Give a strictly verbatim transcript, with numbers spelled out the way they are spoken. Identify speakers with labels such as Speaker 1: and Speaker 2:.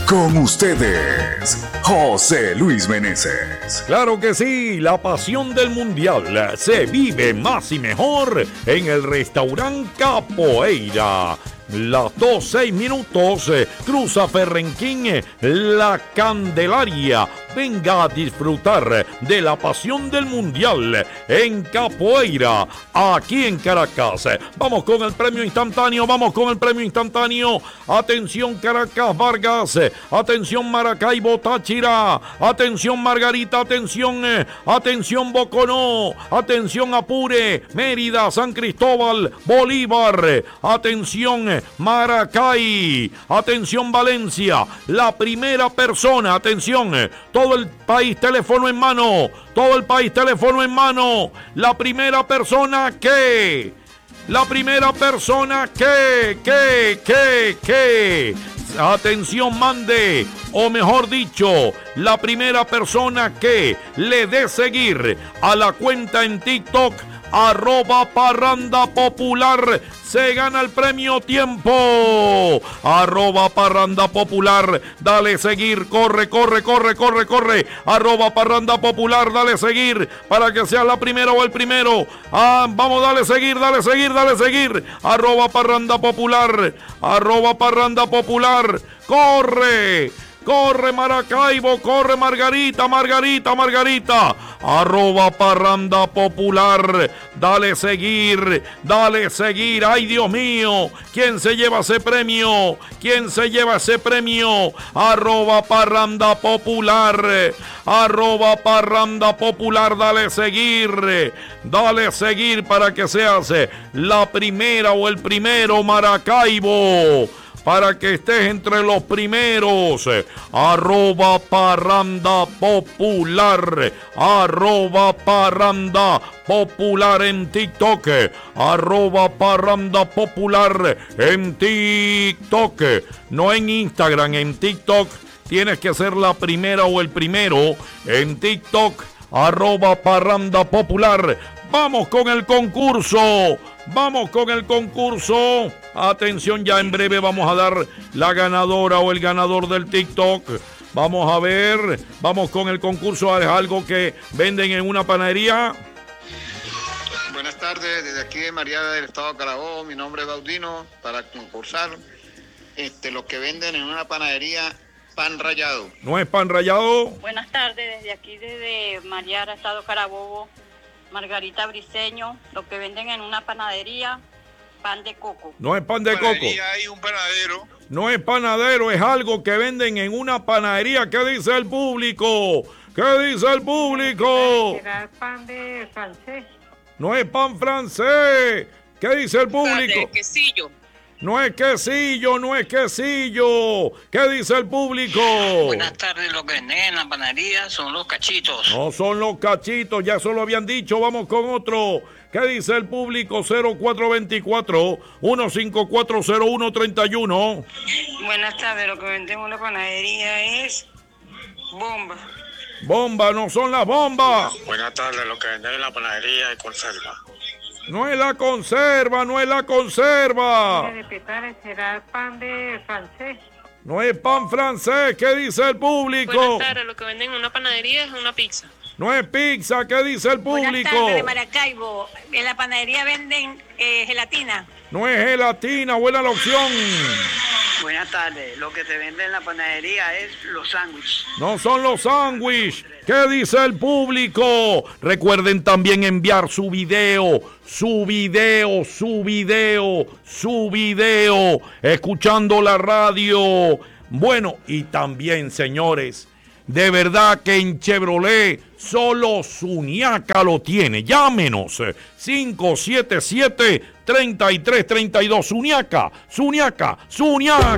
Speaker 1: Con ustedes, José Luis Meneses.
Speaker 2: Claro que sí, la pasión del mundial se vive más y mejor en el restaurante Capoeira. Las dos, seis minutos, cruza Ferrenquín, La Candelaria. Venga a disfrutar de la pasión del mundial en Capoeira, aquí en Caracas. Vamos con el premio instantáneo, vamos con el premio instantáneo. Atención Caracas, Vargas. Atención Maracaibo, Táchira. Atención Margarita, atención, atención Boconó. Atención Apure, Mérida, San Cristóbal, Bolívar. Atención Maracay, atención Valencia, la primera persona, atención, todo el país teléfono en mano, todo el país teléfono en mano, la primera persona que, la primera persona que, que, que, que, atención mande, o mejor dicho, la primera persona que le dé seguir a la cuenta en TikTok, arroba Parranda Popular, se gana el premio tiempo. Arroba Parranda Popular, dale seguir, corre, corre, corre, corre, corre. Arroba Parranda Popular, dale seguir para que seas la primera o el primero. Ah, vamos, dale seguir, dale seguir, dale seguir. Arroba Parranda Popular, arroba Parranda Popular, corre. Corre Maracaibo, corre Margarita, Margarita, Margarita. Arroba Parranda Popular. Dale seguir, dale seguir. Ay, Dios mío, ¿quién se lleva ese premio? ¿Quién se lleva ese premio? Arroba Parranda Popular. Arroba Parranda Popular, dale seguir. Dale seguir para que seas la primera o el primero, Maracaibo. Para que estés entre los primeros. Arroba Parranda Popular. Arroba Parranda Popular en TikTok. Arroba Parranda Popular en TikTok. No en Instagram, en TikTok. Tienes que ser la primera o el primero. En TikTok, arroba Parranda Popular. Vamos con el concurso. Vamos con el concurso. Atención, ya en breve vamos a dar la ganadora o el ganador del TikTok. Vamos a ver. Vamos con el concurso. Es algo que venden en una panadería.
Speaker 3: Buenas tardes, desde aquí de María del Estado de Carabobo. Mi nombre es Baudino. Para concursar, este, lo que venden en una panadería, pan rallado.
Speaker 2: ¿No es pan rallado?
Speaker 4: Buenas tardes, desde aquí, desde Mariara, Estado Carabobo, Margarita Briceño, lo que venden en una panadería, pan de coco.
Speaker 2: No es pan de coco.
Speaker 3: Hay un panadero.
Speaker 2: No es panadero, es algo que venden en una panadería. ¿Qué dice el público? ¿Qué dice el público?
Speaker 5: ¿Será el pan de francés?
Speaker 2: No es pan francés. ¿Qué dice el público?
Speaker 6: De quesillo.
Speaker 2: No es quesillo, no es quesillo. ¿Qué dice el público?
Speaker 6: Buenas tardes, lo que venden en la panadería son los cachitos.
Speaker 2: No son los cachitos, ya eso lo habían dicho. Vamos con otro. ¿Qué dice el público? cero cuatro dos cuatro, uno cinco cuatro cero uno tres uno.
Speaker 5: Buenas tardes, lo que venden en la panadería es bomba.
Speaker 2: Bomba, no son las bombas.
Speaker 3: Buenas tardes, lo que venden en la panadería es conserva.
Speaker 2: No es la conserva, no es la conserva.
Speaker 5: ¿Será el pan de francés?
Speaker 2: No es pan francés. ¿Qué dice el público?
Speaker 7: Buenas tardes, lo que venden en una panadería es una pizza.
Speaker 2: No es pizza. ¿Qué dice el público?
Speaker 4: Buenas tardes, de Maracaibo. En la panadería venden eh, gelatina.
Speaker 2: No es gelatina. Buena la opción.
Speaker 8: Buenas tardes, lo que se vende en la panadería es los sándwiches.
Speaker 2: No son los sándwiches. ¿Qué dice el público? Recuerden también enviar su video, su video, su video, su video, escuchando la radio. Bueno, y también, señores, de verdad que en Chevrolet solo Suñaca lo tiene. Llámenos cinco siete siete, tres tres tres dos. Suñaca, Suñaca, Suñaca.